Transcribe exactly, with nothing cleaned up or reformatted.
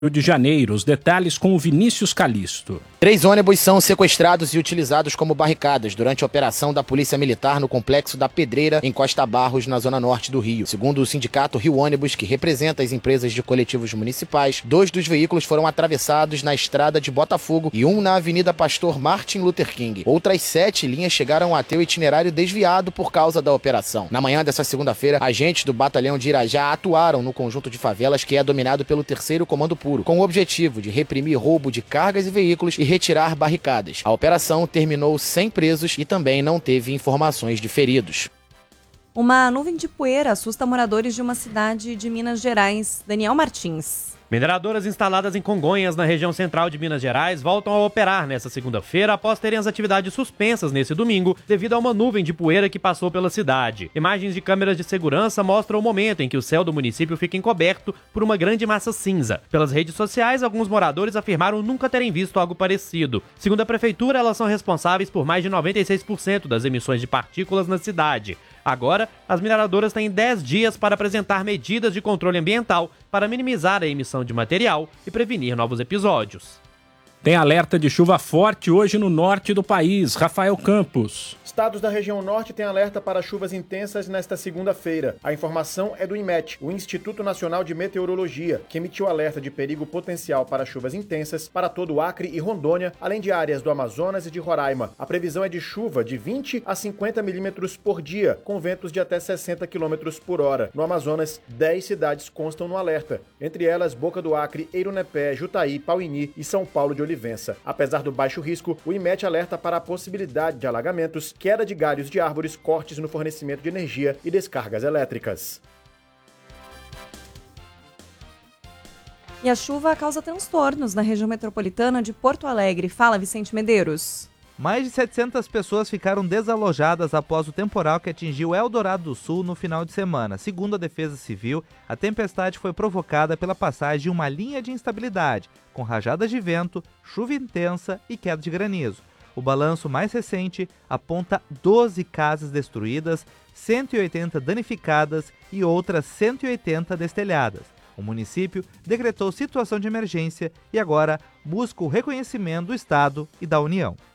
Rio de Janeiro. Os detalhes com o Vinícius Calisto. Três ônibus são sequestrados e utilizados como barricadas durante a operação da Polícia Militar no Complexo da Pedreira, em Costa Barros, na zona norte do Rio. Segundo o sindicato Rio Ônibus, que representa as empresas de coletivos municipais, dois dos veículos foram atravessados na estrada de Botafogo e um na Avenida Pastor Martin Luther King. Outras sete linhas chegaram a ter o itinerário desviado por causa da operação. Na manhã dessa segunda-feira, agentes do Batalhão de Irajá atuaram no conjunto de favelas que é dominado pelo terceiro Comando Puro, com o objetivo de reprimir roubo de cargas e veículos e retirar barricadas. A operação terminou sem presos e também não teve informações de feridos. Uma nuvem de poeira assusta moradores de uma cidade de Minas Gerais. Daniel Martins. Mineradoras instaladas em Congonhas, na região central de Minas Gerais, voltam a operar nesta segunda-feira após terem as atividades suspensas nesse domingo devido a uma nuvem de poeira que passou pela cidade. Imagens de câmeras de segurança mostram o momento em que o céu do município fica encoberto por uma grande massa cinza. Pelas redes sociais, alguns moradores afirmaram nunca terem visto algo parecido. Segundo a prefeitura, elas são responsáveis por mais de noventa e seis por cento das emissões de partículas na cidade. Agora, as mineradoras têm dez dias para apresentar medidas de controle ambiental para minimizar a emissão de material e prevenir novos episódios. Tem alerta de chuva forte hoje no norte do país. Rafael Campos. Estados da região norte têm alerta para chuvas intensas nesta segunda-feira. A informação é do INMET, o Instituto Nacional de Meteorologia, que emitiu alerta de perigo potencial para chuvas intensas para todo o Acre e Rondônia, além de áreas do Amazonas e de Roraima. A previsão é de chuva de vinte a cinquenta milímetros por dia, com ventos de até sessenta quilômetros por hora. No Amazonas, dez cidades constam no alerta, entre elas Boca do Acre, Eirunepé, Jutaí, Pauini e São Paulo de Olivença. Apesar do baixo risco, o INMET alerta para a possibilidade de alagamentos, queda de galhos de árvores, cortes no fornecimento de energia e descargas elétricas. E a chuva causa transtornos na região metropolitana de Porto Alegre. Fala, Vicente Medeiros. Mais de setecentas pessoas ficaram desalojadas após o temporal que atingiu Eldorado do Sul no final de semana. Segundo a Defesa Civil, a tempestade foi provocada pela passagem de uma linha de instabilidade, com rajadas de vento, chuva intensa e queda de granizo. O balanço mais recente aponta doze casas destruídas, cento e oitenta danificadas e outras cento e oitenta destelhadas. O município decretou situação de emergência e agora busca o reconhecimento do Estado e da União.